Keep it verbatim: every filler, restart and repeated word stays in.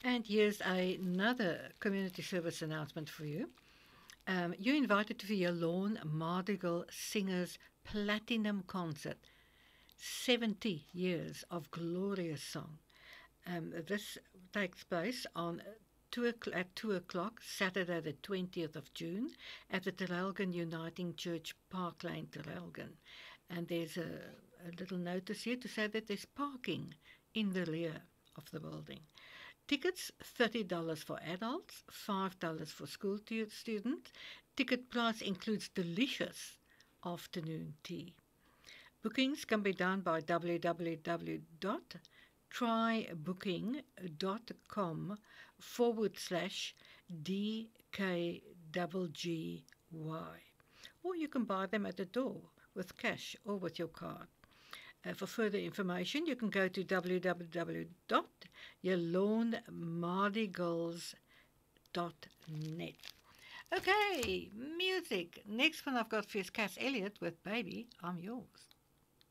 And here's a, another community service announcement for you. Um, you're invited to the Lawn Mardigal Singers Platinum Concert. seventy years of glorious song. Um, this takes place on two o'clock, at two o'clock, Saturday the twentieth of June, at the Traralgon Uniting Church, Park Lane, Traralgon. And there's a, a little notice here to say that there's parking in the rear of the building. Tickets thirty dollars for adults, five dollars for school tu- students. Ticket price includes delicious afternoon tea. Bookings can be done by w w w dot trybooking.com forward slash DKGGY. Or you can buy them at the door with cash or with your card. Uh, for further information, you can go to w w w dot your lawn mardigals dot net. Okay, music. Next one I've got for you is Cass Elliot with Baby, I'm Yours.